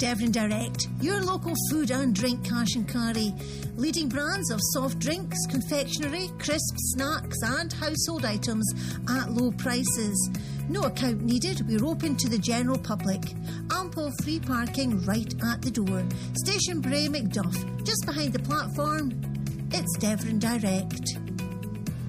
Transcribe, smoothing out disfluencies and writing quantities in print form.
Devon Direct, your local food and drink cash and carry. Leading brands of soft drinks, confectionery, crisps, snacks and household items at low prices. No account needed, we're open to the general public. Ample free parking right at the door. Station Bray Macduff, just behind the platform. It's Devon Direct.